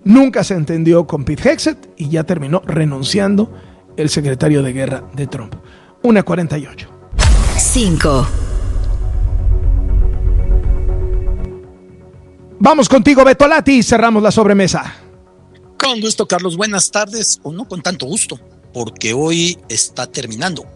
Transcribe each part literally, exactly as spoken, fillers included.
Nunca se entendió con Pete Hegseth y ya terminó renunciando el secretario de guerra de Trump. una cuarenta y ocho. cinco. Vamos contigo, Beto Lati, y cerramos la sobremesa. Con gusto, Carlos. Buenas tardes, o no con tanto gusto, porque hoy está terminando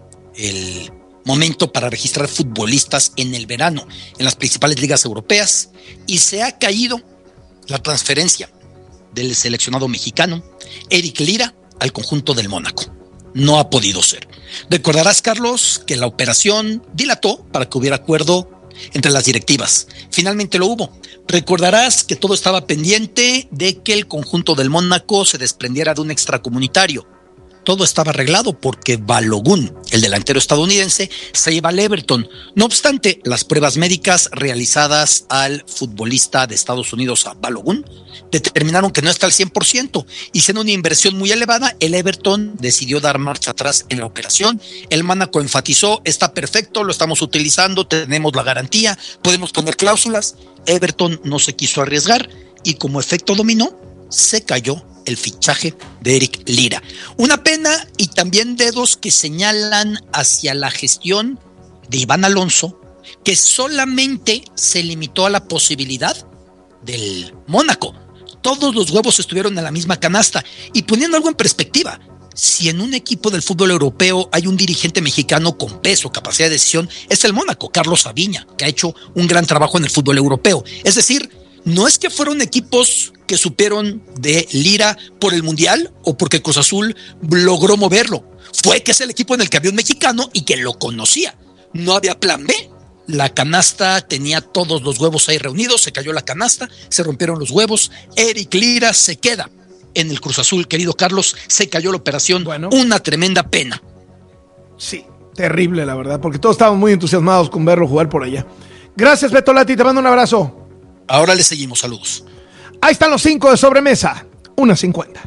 el momento para registrar futbolistas en el verano en las principales ligas europeas y se ha caído la transferencia del seleccionado mexicano Eric Lira al conjunto del Mónaco. No ha podido ser. Recordarás, Carlos, que la operación dilató para que hubiera acuerdo entre las directivas. Finalmente lo hubo. Recordarás que todo estaba pendiente de que el conjunto del Mónaco se desprendiera de un extracomunitario. Todo estaba arreglado porque Balogun, el delantero estadounidense, se iba al Everton. No obstante, las pruebas médicas realizadas al futbolista de Estados Unidos, a Balogun, determinaron que no está al cien por ciento. Y siendo una inversión muy elevada, el Everton decidió dar marcha atrás en la operación. El Mónaco enfatizó, está perfecto, lo estamos utilizando, tenemos la garantía, podemos poner cláusulas. Everton no se quiso arriesgar y como efecto dominó, se cayó el fichaje de Eric Lira. Una pena y también dedos que señalan hacia la gestión de Iván Alonso, que solamente se limitó a la posibilidad del Mónaco. Todos los huevos estuvieron en la misma canasta. Y poniendo algo en perspectiva, si en un equipo del fútbol europeo hay un dirigente mexicano con peso, capacidad de decisión, es el Mónaco, Carlos Saviña, que ha hecho un gran trabajo en el fútbol europeo. Es decir, no es que fueron equipos que supieron de Lira por el Mundial o porque Cruz Azul logró moverlo. Fue que es el equipo en el que había un mexicano y que lo conocía. No había plan B. La canasta tenía todos los huevos ahí reunidos, se cayó la canasta, se rompieron los huevos. Eric Lira se queda en el Cruz Azul, querido Carlos. Se cayó la operación. Bueno, una tremenda pena. Sí, terrible la verdad, porque todos estábamos muy entusiasmados con verlo jugar por allá. Gracias, Beto Lati, te mando un abrazo. Ahora le seguimos, saludos. Ahí están los cinco de sobremesa, una cincuenta.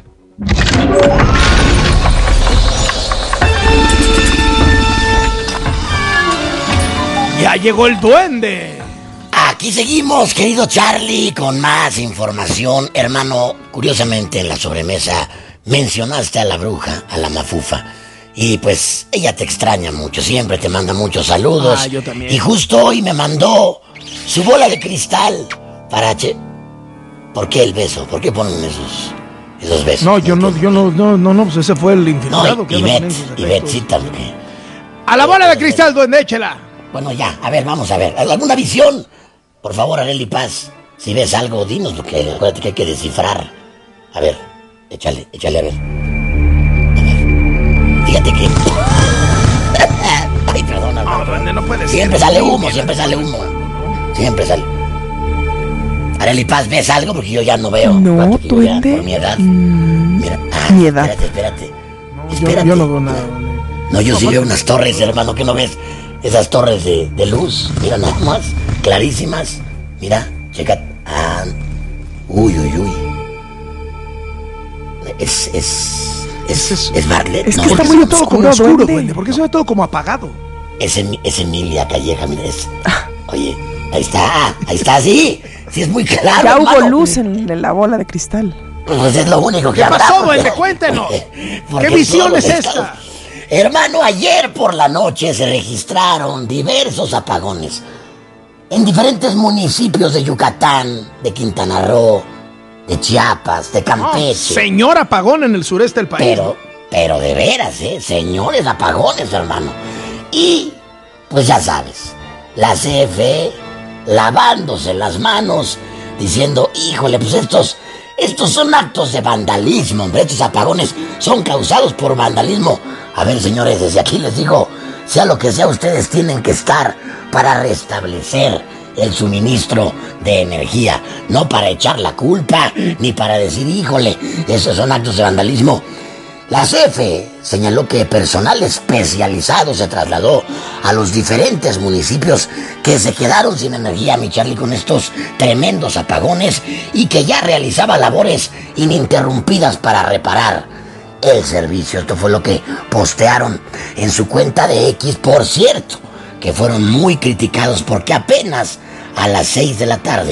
Ya llegó el duende. Aquí seguimos, querido Charlie, con más información. Hermano, curiosamente en la sobremesa mencionaste a la bruja, a la mafufa. Y pues ella te extraña mucho, siempre te manda muchos saludos. Ah, yo también. Y justo hoy me mandó su bola de cristal para... Che... ¿Por qué el beso? ¿Por qué ponen esos, esos besos? No, yo no, yo no, no, no, no, pues ese fue el infiltrado. No, que Ivette, Ivette'cita, porque... A la bola de cristal, duende, échela. Bueno, ya, a ver, vamos a ver. ¿Alguna visión? Por favor, Arely Paz, si ves algo, dinos, porque acuérdate que hay que descifrar. A ver, échale, échale, a ver. A ver, fíjate que... Ay, perdóname. No, duende, no puede ser. Siempre sale humo, siempre sale humo. Siempre sale... Arely Paz, ¿ves algo? Porque yo ya no veo. No, duende. Ya, por mi edad. Mm, Mira, ah, mi edad. Espérate, espérate. No, espérate. Yo, yo no veo nada. No, yo sí veo unas torres, hermano, ¿qué no ves? Esas torres de, de luz, mira nada más, clarísimas. Mira, checa. Ah, uy, uy, uy. Es, es, es, es, es Bartlett. Es no, que está ¿Por qué muy se ve todo oscuro, como oscuro, duende. duende? ¿Por qué se ve todo como apagado? es, es Emilia Calleja, mira, es. Oye, ahí está, ahí está, sí. Sí, es muy claro. Ya hermano. hubo luz en, en la bola de cristal. Pues es lo único que ¿Qué habrá. pasó, porque- duende? Cuéntenos. porque ¿Qué visión todos es estamos- esta? Hermano, ayer por la noche se registraron diversos apagones en diferentes municipios de Yucatán, de Quintana Roo, de Chiapas, de No, Campeche. señor apagón en el sureste del país. Pero, pero de veras, ¿eh? Señores apagones, hermano. Y, pues ya sabes, la C F E lavándose las manos, diciendo, híjole, pues estos, estos son actos de vandalismo, hombre. Estos apagones son causados por vandalismo. A ver, señores, desde aquí les digo, sea lo que sea, ustedes tienen que estar para restablecer el suministro de energía, no para echar la culpa, ni para decir, híjole, esos son actos de vandalismo. La C F E señaló que personal especializado se trasladó a los diferentes municipios que se quedaron sin energía, mi Charlie, con estos tremendos apagones y que ya realizaba labores ininterrumpidas para reparar el servicio. Esto fue lo que postearon en su cuenta de X, por cierto, que fueron muy criticados porque apenas a las seis de la tarde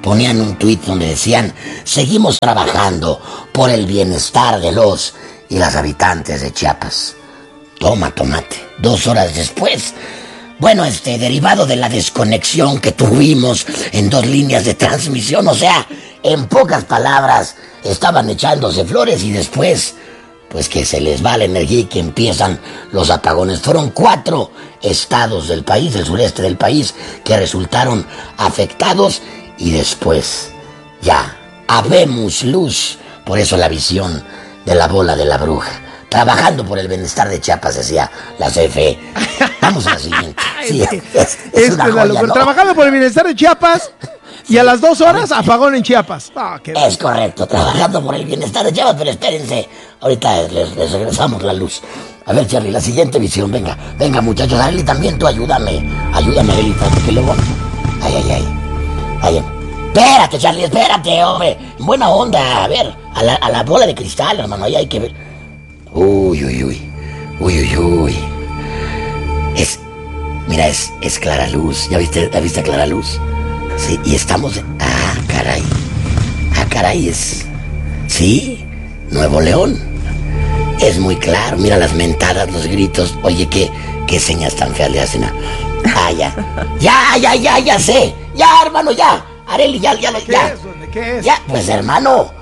ponían un tuit donde decían: seguimos trabajando por el bienestar de los y las habitantes de Chiapas. Toma tomate. Dos horas después, bueno, este, derivado de la desconexión que tuvimos en dos líneas de transmisión, o sea, en pocas palabras, estaban echándose flores y después, pues que se les va la energía y que empiezan los apagones. Fueron cuatro estados del país, del sureste del país, que resultaron afectados y después ya habemos luz. Por eso la visión de la bola de la bruja. Trabajando por el bienestar de Chiapas, decía la C F E. Vamos a la siguiente. Sí, es, es, es una es la joya, ¿no? Trabajando por el bienestar de Chiapas y a las dos horas apagón en Chiapas. Oh, qué es correcto, trabajando por el bienestar de Chiapas, pero espérense, ahorita les, les regresamos la luz. A ver, Charlie, la siguiente visión, venga, venga muchachos, Arely, también tú ayúdame, ayúdame, Arely, porque luego... Ay, ay, ay, ay, espérate, Charlie, espérate, hombre, buena onda, a ver, a la, a la bola de cristal, hermano, ahí hay que ver... Uy, uy, uy, uy, uy, uy. Es, mira, es, es Clara Luz. ¿Ya viste, ¿ya viste a Clara Luz? Sí, y estamos... Ah, caray. Ah, caray, es... Sí, Nuevo León. Es muy claro, mira las mentadas, los gritos. Oye, qué, qué señas tan feas le hacen a... Ah, ya. Ya, ya, ya, ya sé. Ya, hermano, ya. Arely, ya, ya, ya. ¿Qué ya. es? ¿Dónde qué es? Ya, pues, hermano.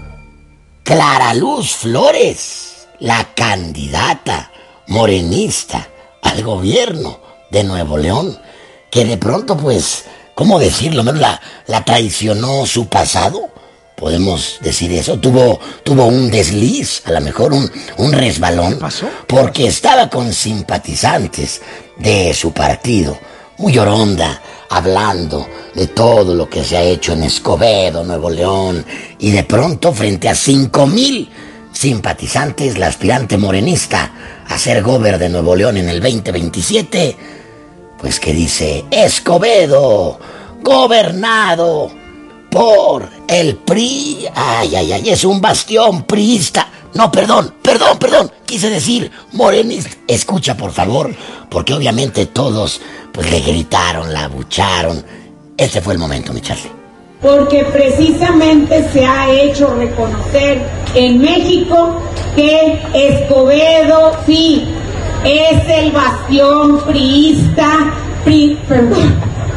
Clara Luz Flores, la candidata morenista al gobierno de Nuevo León, que de pronto, pues, ¿cómo decirlo? La, la traicionó su pasado, podemos decir eso, tuvo, tuvo un desliz, a lo mejor un, un resbalón. ¿Qué pasó? Porque estaba con simpatizantes de su partido, muy oronda, hablando de todo lo que se ha hecho en Escobedo, Nuevo León, y de pronto, frente a cinco mil simpatizantes, la aspirante morenista a ser gober de Nuevo León en el veinte veintisiete, pues que dice: Escobedo, gobernado por el P R I, ay, ay, ay, es un bastión priista. No, perdón, perdón, perdón, quise decir morenista. Escucha, por favor, porque obviamente todos, pues, le gritaron, la abucharon. Este fue el momento, mi Charlie. Porque precisamente se ha hecho reconocer en México que Escobedo, sí, es el bastión priista, pri, perdón.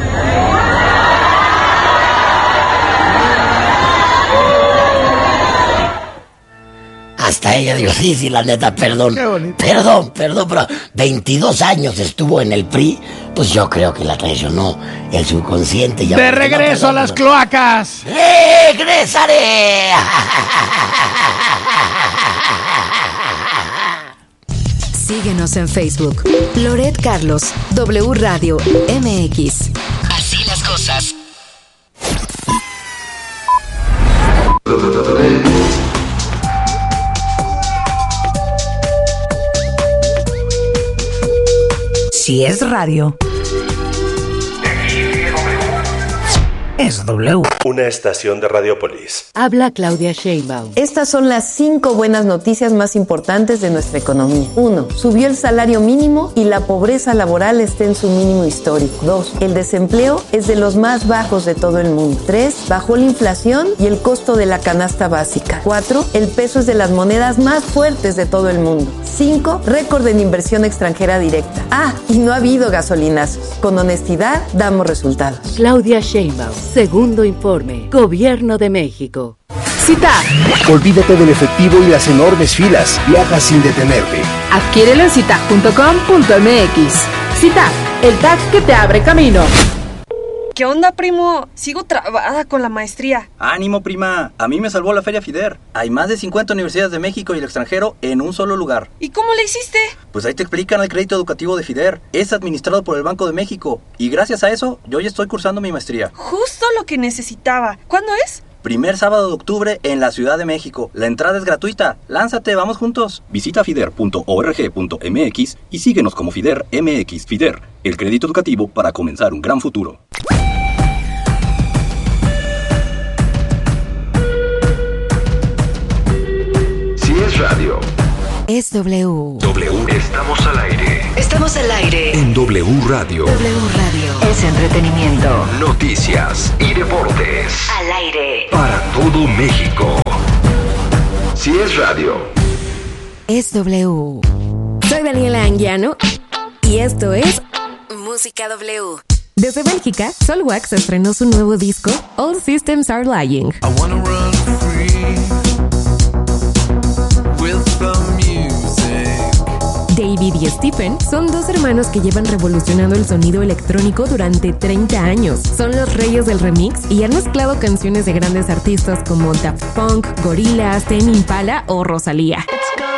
Hasta ella dijo: sí, sí, la neta, perdón. Qué bonito. Perdón, perdón, pero veintidós años estuvo en el P R I, pues yo creo que la traicionó el subconsciente. Ya De regreso no, perdón, a las pero... cloacas. ¡Regresaré! Síguenos en Facebook. Loret Carlos, W Radio M X. Así las cosas. Si es radio, es W. Una estación de Radiopolis. Habla Claudia Sheinbaum. Estas son las cinco buenas noticias más importantes de nuestra economía. Uno, subió el salario mínimo y la pobreza laboral está en su mínimo histórico. Dos, el desempleo es de los más bajos de todo el mundo. Tres, bajó la inflación y el costo de la canasta básica. Cuatro, el peso es de las monedas más fuertes de todo el mundo. Cinco, récord en inversión extranjera directa. Ah, y no ha habido gasolinazos. Con honestidad damos resultados. Claudia Sheinbaum. Segundo informe. Gobierno de México. CITAG. Olvídate del efectivo y las enormes filas. Viaja sin detenerte. Adquiérelo en citag punto com punto m x. CITAG, el tag que te abre camino. ¿Qué onda, primo? Sigo trabada con la maestría. ¡Ánimo, prima! A mí me salvó la Feria FIDER. Hay más de cincuenta universidades de México y el extranjero en un solo lugar. ¿Y cómo le hiciste? Pues ahí te explican el crédito educativo de FIDER. Es administrado por el Banco de México. Y gracias a eso, yo ya estoy cursando mi maestría. Justo lo que necesitaba. ¿Cuándo es? Primer sábado de octubre en la Ciudad de México. La entrada es gratuita. ¡Lánzate! ¡Vamos juntos! Visita fider punto org punto m x y síguenos como FIDER M X. FIDER, el crédito educativo para comenzar un gran futuro. Si es radio, es W. W. Estamos al aire. Estamos al aire en W Radio. W Radio es entretenimiento, noticias y deportes. Al aire para todo México. Si es radio, es W. Soy Daniela Anguiano y esto es Música W. Desde Bélgica, Soulwax estrenó su nuevo disco, All Systems Are Lying. I wanna run free with the music. David y Stephen son dos hermanos que llevan revolucionando el sonido electrónico durante treinta años. Son los reyes del remix y han mezclado canciones de grandes artistas como Daft Punk, Gorillaz, Tame Impala o Rosalía.